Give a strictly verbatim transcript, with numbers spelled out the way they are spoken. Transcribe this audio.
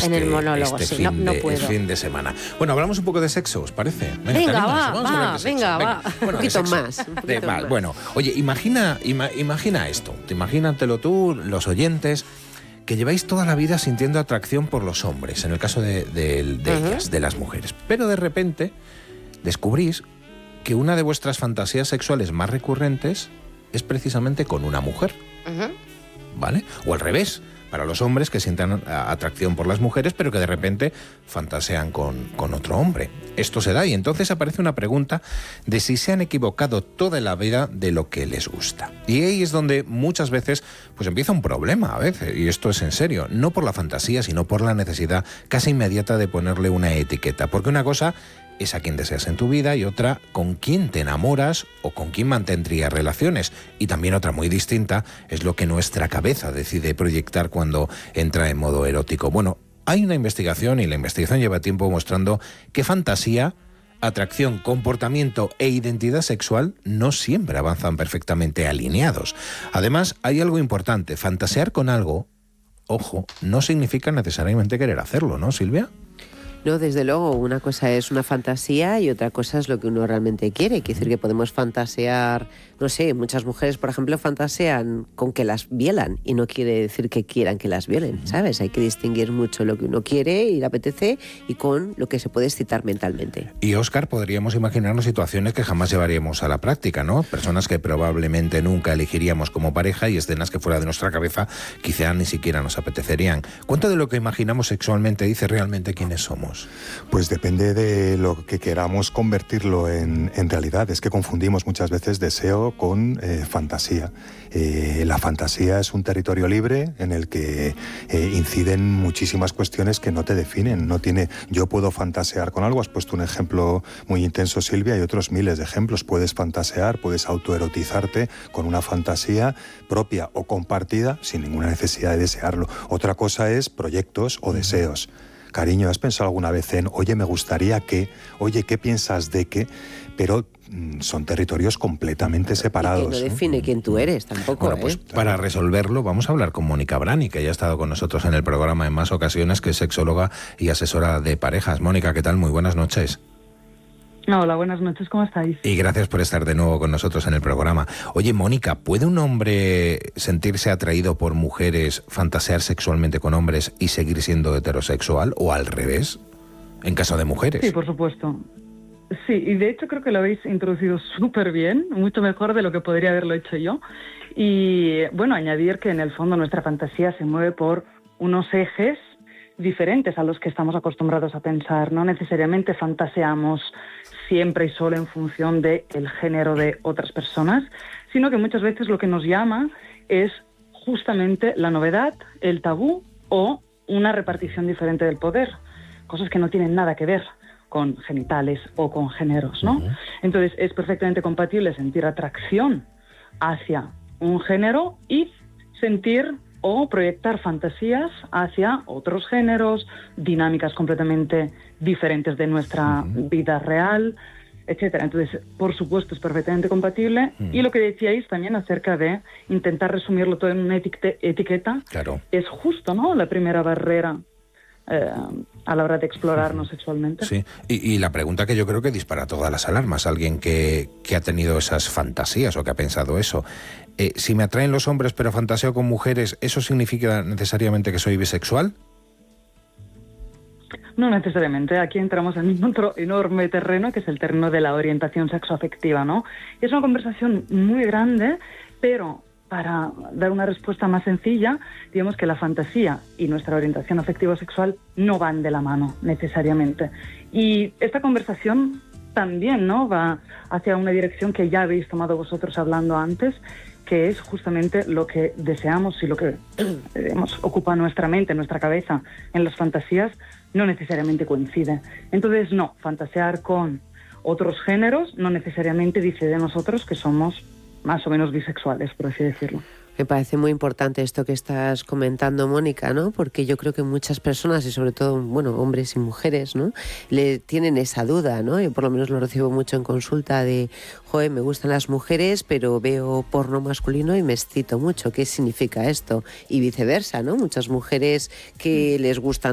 este, en el monólogo, este sí, fin, no, no de, puedo. fin de semana. Bueno, hablamos un poco de sexo, ¿os parece? Venga, cariños, va, vamos a hablar va, de sexo. venga, va. Bueno, Un de poquito sexo. más, un De- poquito va, más. Bueno, oye, imagina, ima- imagina esto. Imagínatelo tú, los oyentes, que lleváis toda la vida sintiendo atracción por los hombres, en el caso de, de, de Uh-huh. ellas, de las mujeres. Pero de repente descubrís que una de vuestras fantasías sexuales más recurrentes es precisamente con una mujer, Ujú. ¿vale? O al revés, para los hombres que sientan a- atracción por las mujeres, pero que de repente fantasean con, con otro hombre. Esto se da y entonces aparece una pregunta de si se han equivocado toda la vida de lo que les gusta. Y ahí es donde muchas veces pues empieza un problema a veces, y esto es en serio, no por la fantasía, sino por la necesidad casi inmediata de ponerle una etiqueta. Porque una cosa es a quién deseas en tu vida y otra con quién te enamoras o con quién mantendrías relaciones. Y también otra muy distinta es lo que nuestra cabeza decide proyectar cuando entra en modo erótico. Bueno, hay una investigación y la investigación lleva tiempo mostrando que fantasía, atracción, comportamiento e identidad sexual no siempre avanzan perfectamente alineados. Además, hay algo importante, fantasear con algo, ojo, no significa necesariamente querer hacerlo, ¿no, Silvia? No, desde luego, una cosa es una fantasía y otra cosa es lo que uno realmente quiere. Quiere decir que podemos fantasear, no sé, muchas mujeres, por ejemplo, fantasean con que las violan y no quiere decir que quieran que las violen, ¿sabes? Hay que distinguir mucho lo que uno quiere y le apetece y con lo que se puede excitar mentalmente. Y, Óscar, podríamos imaginarnos situaciones que jamás llevaríamos a la práctica, ¿no? Personas que probablemente nunca elegiríamos como pareja y escenas que fuera de nuestra cabeza quizá ni siquiera nos apetecerían. ¿Cuánto de lo que imaginamos sexualmente dice realmente quiénes somos? Pues depende de lo que queramos convertirlo en, en realidad. Es que confundimos muchas veces deseo con eh, fantasía. Eh, la fantasía es un territorio libre en el que eh, inciden muchísimas cuestiones que no te definen. No tiene, yo puedo fantasear con algo, has puesto un ejemplo muy intenso, Silvia, y otros miles de ejemplos. Puedes fantasear, puedes autoerotizarte con una fantasía propia o compartida sin ninguna necesidad de desearlo. Otra cosa es proyectos o deseos. Cariño, ¿has pensado alguna vez en, oye, me gustaría que, oye, ¿qué piensas de qué? Pero mm, son territorios completamente separados. Y que no ¿eh? define quién tú eres tampoco, Bueno, pues ¿eh? para resolverlo vamos a hablar con Mónica Brani, que ya ha estado con nosotros en el programa en más ocasiones, que es sexóloga y asesora de parejas. Mónica, ¿qué tal? Muy buenas noches. Hola, buenas noches, ¿cómo estáis? Y gracias por estar de nuevo con nosotros en el programa. Oye, Mónica, ¿puede un hombre sentirse atraído por mujeres, fantasear sexualmente con hombres y seguir siendo heterosexual? ¿O al revés? En caso de mujeres. Sí, por supuesto. Sí, y de hecho creo que lo habéis introducido súper bien, mucho mejor de lo que podría haberlo hecho yo. Y bueno, añadir que en el fondo nuestra fantasía se mueve por unos ejes diferentes a los que estamos acostumbrados a pensar. No necesariamente fantaseamos siempre y solo en función del género de otras personas, sino que muchas veces lo que nos llama es justamente la novedad, el tabú o una repartición diferente del poder, cosas que no tienen nada que ver con genitales o con géneros, ¿no? Uh-huh. Entonces es perfectamente compatible sentir atracción hacia un género y sentir o proyectar fantasías hacia otros géneros, dinámicas completamente diferentes de nuestra uh-huh. vida real, etcétera. Entonces, por supuesto, es perfectamente compatible. Uh-huh. Y lo que decíais también acerca de intentar resumirlo todo en una etiqueta, etiqueta claro. es justo, ¿no? La primera barrera eh, a la hora de explorarnos uh-huh. sexualmente. Sí, y, y la pregunta que yo creo que dispara todas las alarmas, alguien que, que ha tenido esas fantasías o que ha pensado eso, eh, si me atraen los hombres pero fantaseo con mujeres, ¿eso significa necesariamente que soy bisexual? No necesariamente. Aquí entramos en otro enorme terreno, que es el terreno de la orientación sexoafectiva, ¿no? Es una conversación muy grande, pero para dar una respuesta más sencilla, digamos que la fantasía y nuestra orientación afectivo-sexual no van de la mano necesariamente. Y esta conversación también, ¿no?, va hacia una dirección que ya habéis tomado vosotros hablando antes, que es justamente lo que deseamos y lo que digamos, ocupa nuestra mente, nuestra cabeza en las fantasías, no necesariamente coincide. Entonces, no, fantasear con otros géneros no necesariamente dice de nosotros que somos más o menos bisexuales, por así decirlo. Me parece muy importante esto que estás comentando, Mónica, ¿no? Porque yo creo que muchas personas, y sobre todo, bueno, hombres y mujeres, ¿no?, le tienen esa duda, ¿no? Yo por lo menos lo recibo mucho en consulta de, joder, me gustan las mujeres, pero veo porno masculino y me excito mucho. ¿Qué significa esto? Y viceversa, ¿no? Muchas mujeres que les gustan